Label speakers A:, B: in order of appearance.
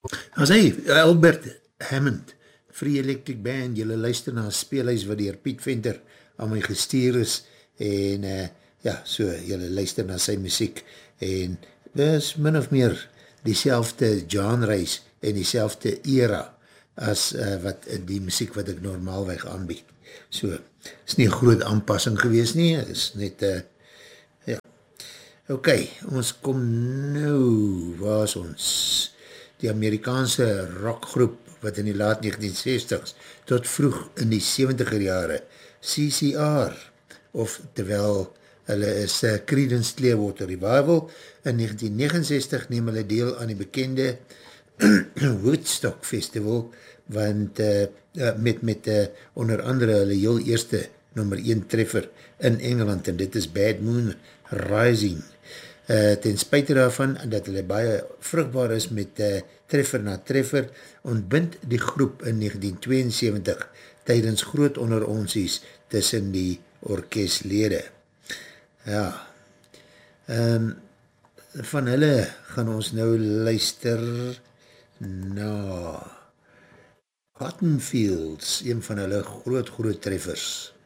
A: As hy, Albert Hammond, Free Electric Band, jylle luister na speelhuis wat dier Piet Venter aan my gestuur is, en ja, so, jylle luister na sy muziek, en is min of meer diezelfde genres en diezelfde era as wat die muziek wat ek normaalweg aanbied. So, is nie een groot aanpassing gewees nie, is net, ja. Ok, ons kom nou, waar is ons? Die Amerikaanse rockgroep wat in die laat 1960s tot vroeg in die 70er jare, CCR, of terwyl hulle is Creedence Clearwater Revival, in 1969 neem hulle deel aan die bekende Woodstock Festival, want met onder andere hulle heel eerste nummer 1 treffer in Engeland, en dit is Bad Moon Rising. Ten spyte daarvan, dat hulle baie vrugbaar is met treffer na treffer, ontbind die groep in 1972 tydens groot onderonsies tussen die orkeslede. Ja, van hulle gaan ons nou luister na Cotton Fields, een van hulle groot treffers.